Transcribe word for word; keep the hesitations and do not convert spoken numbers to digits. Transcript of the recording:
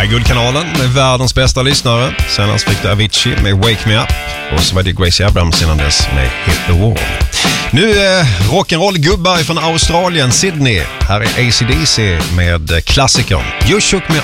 här är Guldkanalen med världens bästa lyssnare. Senast fick du Avicii med Wake Me Up. Och så var det Gracie Abrams innan dess med Hit the Wall. Nu är rock'n'roll-gubbar från Australien, Sydney. Här är A C D C med klassikern You Shook Me